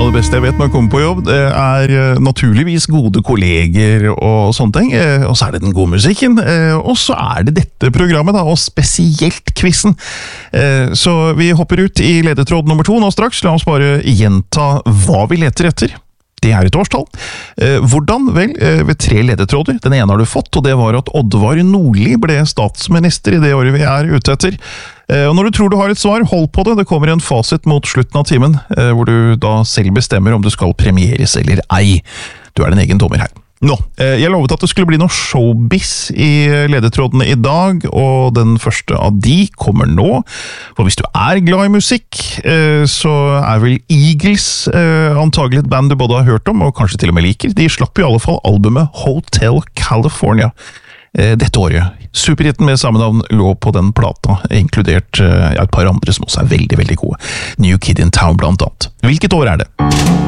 det beste jeg vet når jeg kommer på jobb, det naturligvis gode kolleger og sånne ting, og så det den gode musikken, og så det dette programmet da, og spesielt quizen. Så vi hopper ut i ledetråd nummer 2 nå straks, la oss bare gjenta hva vi leter etter. Det et årstall. Hvordan? Vel, ved 3 ledetråder. Den ene har du fått, og det var at Oddvar Nordli ble statsminister i det året vi ute etter. Og når du tror du har et svar, hold på det. Det kommer en fasit mot slutten av timen, hvor du da selv bestemmer om du skal premieres eller ei. Du din egen dommer her. Nå, jeg lovet at det skulle bli noe showbiz i ledetrådene i dag, og den første av de kommer nå. For hvis du glad i musikk, så vel Eagles antagelig et band du både har hørt om, og kanskje til og med liker. De slapp i alle fall albumet Hotel California dette året. Superhitten med samme navn lå på den plata, inkludert et par andre som også veldig, veldig gode. New Kid in Town blant annet. Hvilket år det?